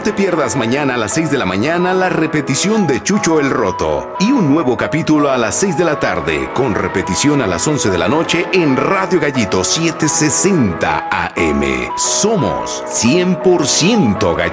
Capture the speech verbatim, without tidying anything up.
te pierdas mañana a las seis de la mañana la repetición de Chucho el Roto y un nuevo capítulo a las seis de la tarde con repetición a las once de la noche en Radio Gallito setecientos sesenta A M. Somos cien por ciento Gallito.